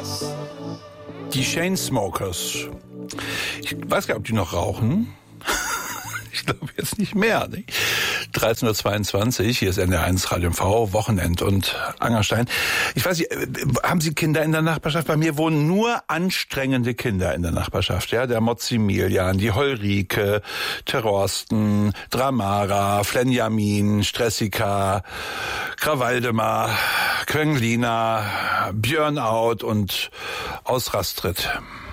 Die Chainsmokers. Ich weiß gar nicht, ob die noch rauchen. Ich glaube jetzt nicht mehr. Nicht? 13:22 Uhr, hier ist NDR1 Radio MV, Wochenend und Angerstein. Ich weiß nicht, haben Sie Kinder in der Nachbarschaft? Bei mir wohnen nur anstrengende Kinder in der Nachbarschaft. Ja, der Maximilian, die Heulrike, Terrorsten, Dramara, Flenjamin, Stressika, Krawaldemar, Könglina, Björnout und Ausrastritt.